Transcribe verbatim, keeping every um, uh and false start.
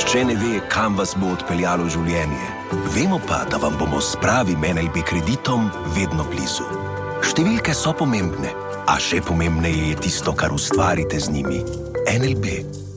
Nihče ne ve, kam vas bo odpeljalo življenje. Vemo pa, da vam bomo s pravim N L B kreditom vedno blizu. Številke so pomembne, a še pomembneje je tisto, kar ustvarite z njimi. N L B.